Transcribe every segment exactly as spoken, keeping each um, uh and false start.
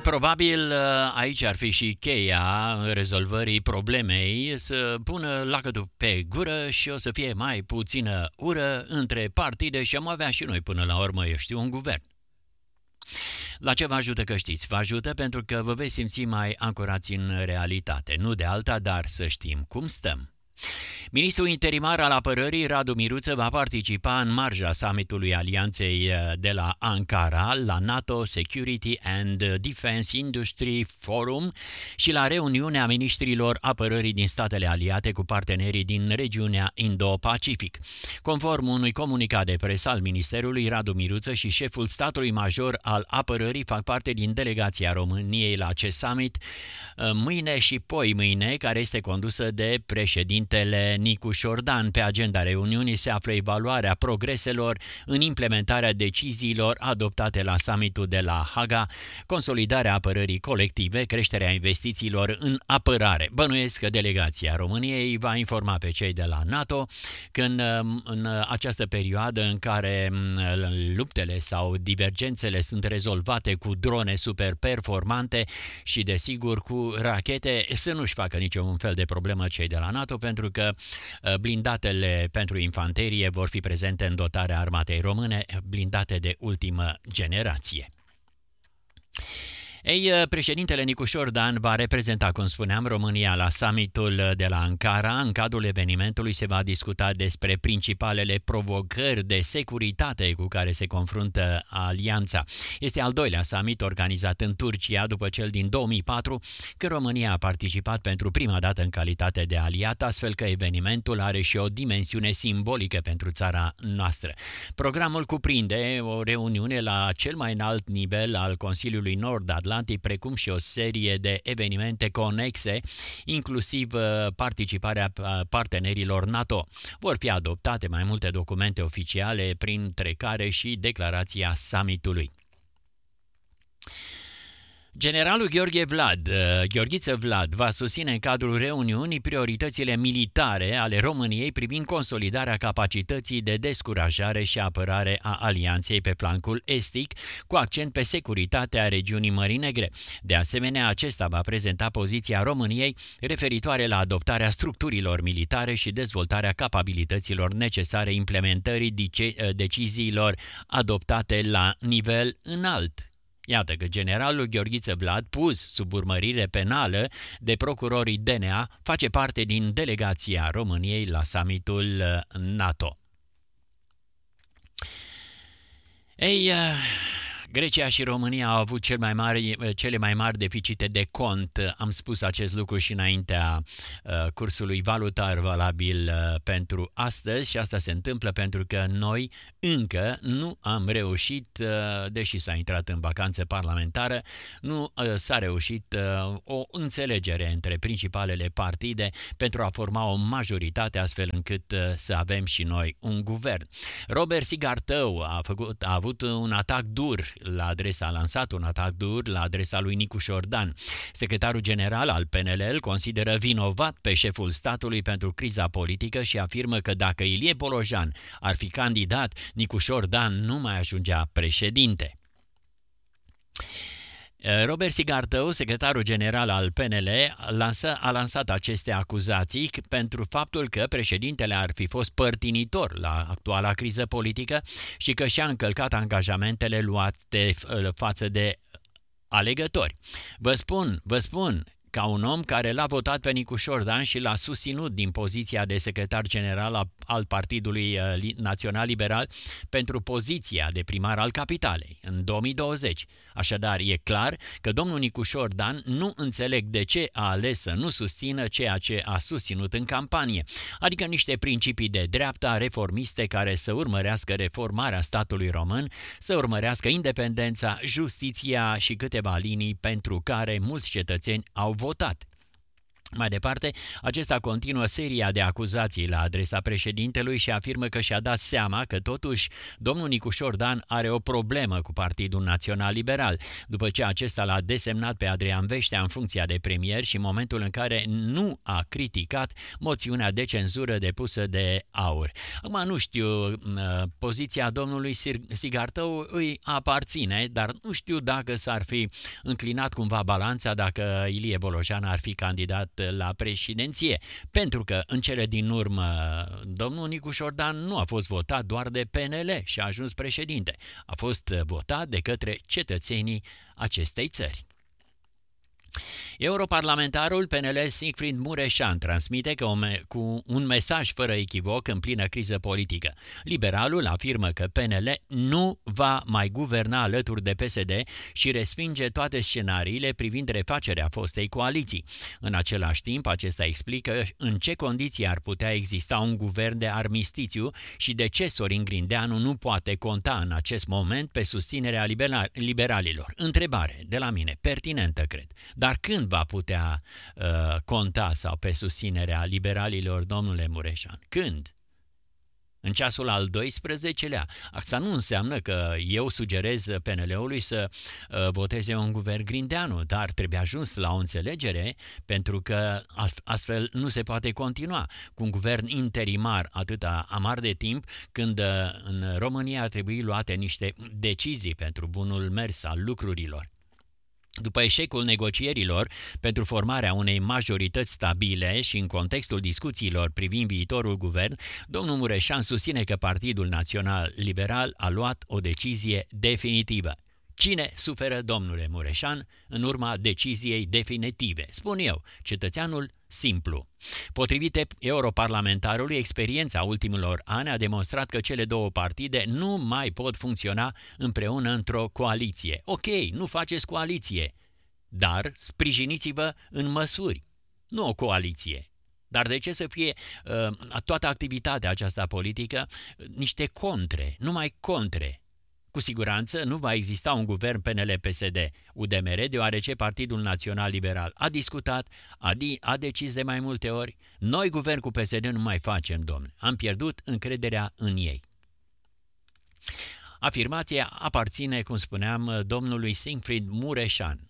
Probabil aici ar fi și cheia rezolvării problemei, să pună lacătul pe gură și o să fie mai puțină ură între partide și am avea și noi până la urmă, eu știu, un guvern. La ce vă ajută că știți? Vă ajută pentru că vă veți simți mai ancorați în realitate, nu de alta, dar să știm cum stăm. Ministrul interimar al apărării, Radu Miruță, va participa în marja summitului Alianței de la Ankara la NATO Security and Defense Industry Forum și la reuniunea ministrilor apărării din statele aliate cu partenerii din regiunea Indo-Pacific. Conform unui comunicat de presă al Ministerului, Radu Miruță și șeful statului major al apărării fac parte din delegația României la acest summit mâine și poi mâine, care este condusă de președintele Nicu Șordan. Pe agenda reuniunii se află evaluarea progreselor în implementarea deciziilor adoptate la summitul de la Haga, consolidarea apărării colective, creșterea investițiilor în apărare. Bănuiesc că delegația României va informa pe cei de la NATO când în această perioadă în care luptele sau divergențele sunt rezolvate cu drone super performante și desigur cu rachete, să nu-și facă niciun fel de problemă cei de la NATO, pentru că blindatele pentru infanterie vor fi prezente în dotarea armatei române, blindate de ultimă generație. Ei, președintele Nicu Șordan va reprezenta, cum spuneam, România la summitul de la Ankara. În cadrul evenimentului se va discuta despre principalele provocări de securitate cu care se confruntă alianța. Este al doilea summit organizat în Turcia după cel din două mii patru, când România a participat pentru prima dată în calitate de aliat, astfel că evenimentul are și o dimensiune simbolică pentru țara noastră. Programul cuprinde o reuniune la cel mai înalt nivel al Consiliului Nord-Atlantic, precum și o serie de evenimente conexe, inclusiv participarea partenerilor NATO. Vor fi adoptate mai multe documente oficiale, printre care și declarația summitului. Generalul Gheorghe Vlad, Gheorghiță Vlad, va susține în cadrul reuniunii prioritățile militare ale României privind consolidarea capacității de descurajare și apărare a alianței pe flancul estic, cu accent pe securitatea regiunii Mării Negre. De asemenea, acesta va prezenta poziția României referitoare la adoptarea structurilor militare și dezvoltarea capabilităților necesare implementării deciziilor adoptate la nivel înalt. Iată că generalul Gheorghiță Vlad, pus sub urmărire penală de procurorii D N A, face parte din delegația României la summitul NATO. Ei, Grecia și România au avut cel mai mari, cele mai mari deficite de cont. Am spus acest lucru și înaintea uh, cursului valutar valabil uh, pentru astăzi și asta se întâmplă pentru că noi încă nu am reușit, uh, deși s-a intrat în vacanță parlamentară, nu uh, s-a reușit uh, o înțelegere între principalele partide pentru a forma o majoritate astfel încât uh, să avem și noi un guvern. Robert Sigartău a, făcut, a avut un atac dur la adresa, a lansat un atac dur la adresa lui Nicu Șordan. Secretarul general al P N L îl consideră vinovat pe șeful statului pentru criza politică și afirmă că dacă Ilie Bolojan ar fi candidat, Nicu Șordan nu mai ajungea președinte. Robert Sigartău, secretarul general al P N L, lansă, a lansat aceste acuzații pentru faptul că președintele ar fi fost părtinitor la actuala criză politică și că și-a încălcat angajamentele luate față de alegători. Vă spun, vă spun, ca un om care l-a votat pe Nicu Șordan și l-a susținut din poziția de secretar general al Partidului Național Liberal pentru poziția de primar al capitalei în două mii douăzeci. Așadar, e clar că domnul Nicu Șordan nu înțeleg de ce a ales să nu susțină ceea ce a susținut în campanie, adică niște principii de dreapta reformiste care să urmărească reformarea statului român, să urmărească independența, justiția și câteva linii pentru care mulți cetățeni au votat. Mai departe, acesta continuă seria de acuzații la adresa președintelui și afirmă că și-a dat seama că totuși domnul Nicușor Dan are o problemă cu Partidul Național Liberal, după ce acesta l-a desemnat pe Adrian Veștea în funcția de premier și în momentul în care nu a criticat moțiunea de cenzură depusă de AUR. Acum nu știu, poziția domnului Sigartău îi aparține, dar nu știu dacă s-ar fi înclinat cumva balanța dacă Ilie Bolojan ar fi candidat la președinție, pentru că în cele din urmă domnul Nicușor Dan nu a fost votat doar de P N L și a ajuns președinte, a fost votat de către cetățenii acestei țări. Europarlamentarul P N L Siegfried Mureșan transmite că cu un mesaj fără echivoc în plină criză politică. Liberalul afirmă că P N L nu va mai guverna alături de P S D și respinge toate scenariile privind refacerea fostei coaliții. În același timp, acesta explică în ce condiții ar putea exista un guvern de armistițiu și de ce Sorin Grindeanu nu poate conta în acest moment pe susținerea liberalilor. Întrebare de la mine, pertinentă cred. Dar când va putea uh, conta sau pe susținerea liberalilor, domnule Mureșan? Când? În ceasul al doisprezecelea. Asta nu înseamnă că eu sugerez P N L-ului să uh, voteze un guvern Grindeanu, dar trebuie ajuns la o înțelegere, pentru că astfel nu se poate continua cu un guvern interimar atâta amar de timp, când uh, în România ar trebui luate niște decizii pentru bunul mers al lucrurilor. După eșecul negocierilor pentru formarea unei majorități stabile și în contextul discuțiilor privind viitorul guvern, domnul Mureșan susține că Partidul Național Liberal a luat o decizie definitivă. Cine suferă, domnule Mureșan, în urma deciziei definitive? Spun eu, cetățeanul simplu. Potrivit europarlamentarului, experiența ultimilor ani a demonstrat că cele două partide nu mai pot funcționa împreună într-o coaliție. Ok, nu faceți coaliție, dar sprijiniți-vă în măsuri, nu o coaliție. Dar de ce să fie uh, toată activitatea aceasta politică niște contre, numai contre? Cu siguranță nu va exista un guvern P N L P S D U D M R, deoarece Partidul Național Liberal a discutat, a, di, a decis de mai multe ori. Noi guvern cu P S D nu mai facem, domnule. Am pierdut încrederea în ei. Afirmația aparține, cum spuneam, domnului Siegfried Mureșan.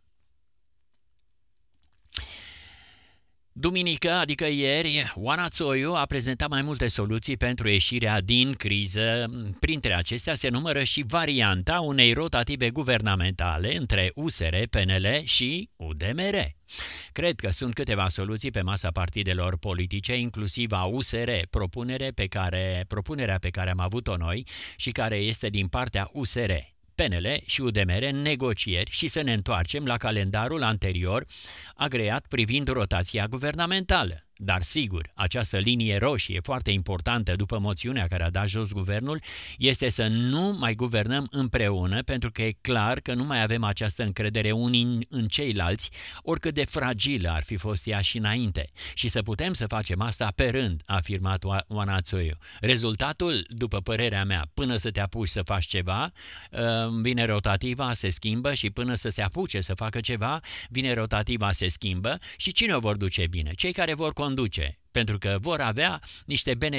Duminică, adică ieri, Oana Țoiu a prezentat mai multe soluții pentru ieșirea din criză. Printre acestea se numără și varianta unei rotative guvernamentale între U S R, P N L și U D M R. Cred că sunt câteva soluții pe masa partidelor politice, inclusiv a U S R, propunere pe care, propunerea pe care am avut-o noi și care este din partea U S R. P N L și U D M R în negocieri și să ne întoarcem la calendarul anterior agreat privind rotația guvernamentală. Dar sigur, această linie roșie foarte importantă după moțiunea care a dat jos guvernul este să nu mai guvernăm împreună, pentru că e clar că nu mai avem această încredere unii în ceilalți, oricât de fragilă ar fi fost ea și înainte. Și să putem să facem asta pe rând, a afirmat Oana Țoiu. Rezultatul, după părerea mea, până să te apuci să faci ceva, vine rotativa, se schimbă și până să se apuce să facă ceva, vine rotativa, se schimbă și cine o vor duce bine? Cei care vor conduce, pentru că vor avea niște beneficii